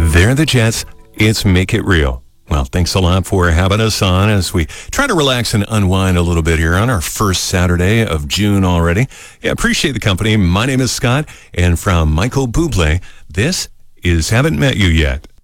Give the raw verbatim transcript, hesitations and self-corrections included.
They're the Jets. It's Make It Real. Well, thanks a lot for having us on as we try to relax and unwind a little bit here on our first Saturday of June already. Yeah, appreciate the company. My name is Scott, and from Michael Bublé, this is Haven't Met You Yet.